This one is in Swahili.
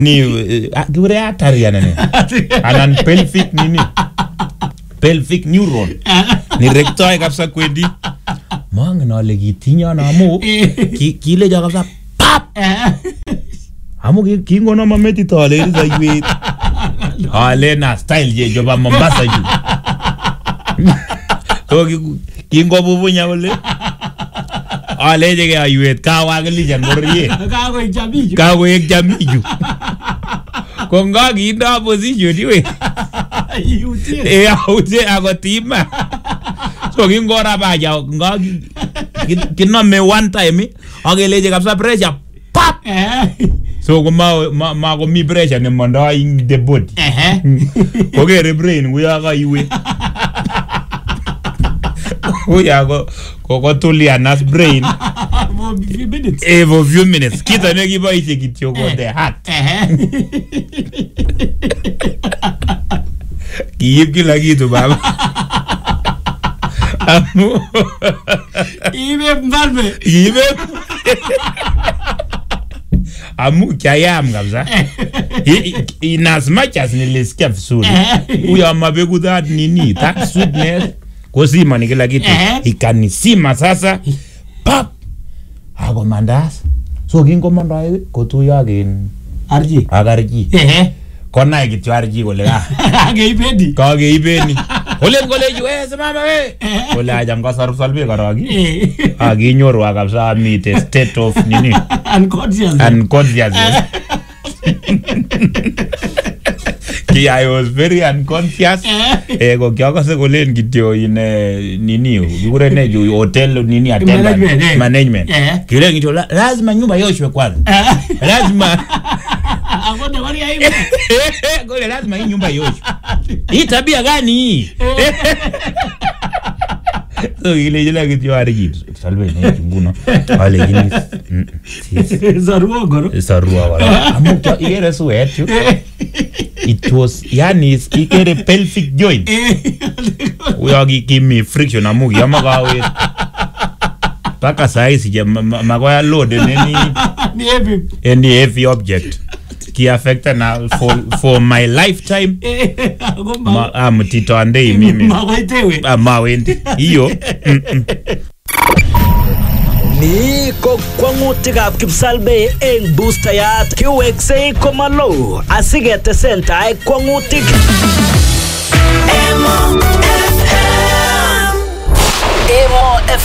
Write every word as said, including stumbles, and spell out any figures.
ni kure atari anane anan pelvic nini pelvic neuron ni rectoy kabisa kwendi mangen ale kitinyo na amu kile ja kabisa pap amu kingono mameti tole za iwe ale na style je joba Mombasa ju to kingobubunya ole ale je ga iwe kawagli jan morie kago jamiju kago ek jamiju konga ginda position iwe e auze agotima so kingora baja nga kinome one time ageleje kabisa pressure pap so kuma ma ko mi pressure ne monda in the body eh okay brain we are iwe we are go ko tulia nas brain for few minutes eh for few minutes kita ne kiba ite kityo ko the heart eh kiyib kila kitu baba amu ibe mbalme ibe amu kayam kabisa in as much as nilisikia vizuri huyo mabegu that nini that sweetness kozima ni kila kitu ikanisima sasa pap hago mandas so kingo mandae kotuya again arji agarji eh kona kityo arji kole ka ageibeni kageibeni ole ngole juwe mama we ole aja ngosar salbe karagi aginyoru akabisa mite state of nini unconscious unconscious ki I was very unconscious eh go kyako se kolen kityo ine nini yure ne ju hotel nini attendant management kile kityo lazima nyumba yoshwe kwanza lazima akonde wali aibu gole lazima hii nyumba yoshwe hii tabia gani hii so ile ile kityo ariji salve ne chunguno wale gini zarua goro zarua wala amuka igere suetu it was yani ikere pelvic joint we agi give me friction amugi amagawe paka size je magoya load any ni heavy any heavy object ki affect na for for my lifetime ma am tito ande mimi magoitewe amawendi hiyo Ni ko kwangutikab Kipsalbe eng boostayat kiweksei komalo asigetesendai kwangutik Emo F M Emo F M